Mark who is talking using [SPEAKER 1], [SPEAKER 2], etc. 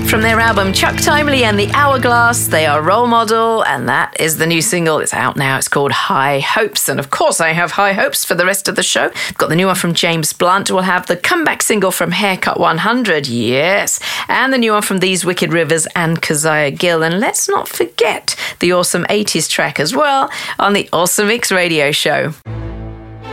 [SPEAKER 1] From their album Chuck Timely and the Hourglass, they are Role Model, and that is the new single. It's out now. It's called High Hopes. And of course, I have high hopes for the rest of the show. We've got the new one from James Blunt. We'll have the comeback single from Haircut 100, yes, and the new one from These Wicked Rivers and Keziah Gill. And let's not forget the awesome 80s track as well on the Awesome Mix Radio Show.